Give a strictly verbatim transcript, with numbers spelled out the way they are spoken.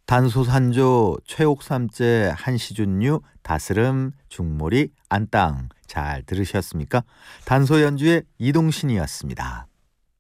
단소산조 최옥삼제 한시준류 다스름 중몰이 안땅 잘 들으셨습니까? 단소 연주의 이동신이었습니다.